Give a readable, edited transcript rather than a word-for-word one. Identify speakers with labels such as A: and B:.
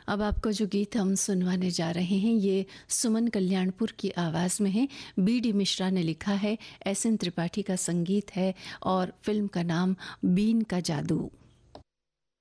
A: अब आपको जो गीत हम सुनवाने जा रहे हैं ये सुमन कल्याणपुर की आवाज़ में है। बी.डी. मिश्रा ने लिखा है, एस.एन. त्रिपाठी का संगीत है और फिल्म का नाम बीन का जादू।